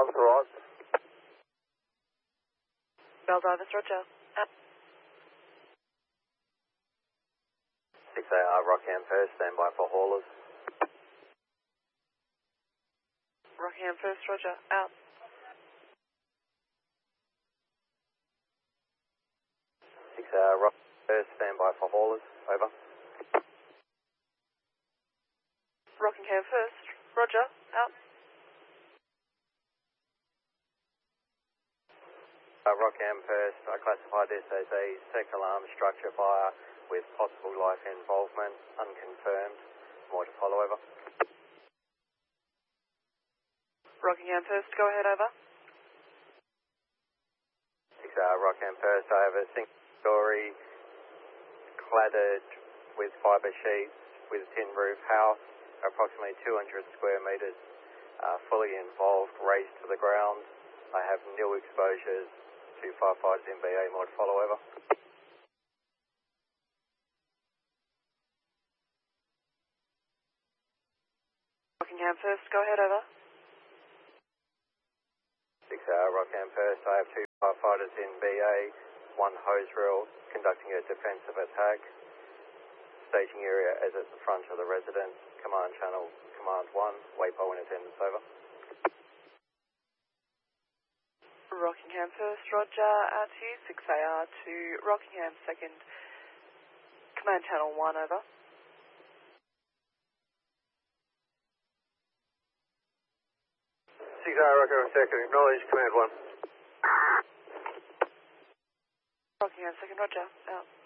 Baldivis, right. Baldivis, roger. 6AR, Rockham first, stand by for haulers. Rockham first, roger. Out. 6AR, Rockham first, stand by for haulers. Over. Rockingham first, roger. Out. Rockham first, I classify this as a second alarm structure fire with possible life involvement, unconfirmed. More to follow, over. Rockingham first, go ahead, over. 6AR, Rockham first, I have a single-story cladded with fibre sheets with tin roof house, approximately 200 square metres, fully involved, raised to the ground. I have nil exposures to firefighters in BA. More to follow, over. Rockingham first, go ahead, over. 6AR, Rockham first, I have 2 firefighters in BA, 1 hose reel conducting a defensive attack. Staging area is at the front of the residence. Command channel, command 1, waypo in attendance, over. Rockingham first, roger. Out to you, 6AR to Rockingham second. Command channel 1, over. 6AR, Rockham second, acknowledge, command 1. Rockingham second, roger. Out.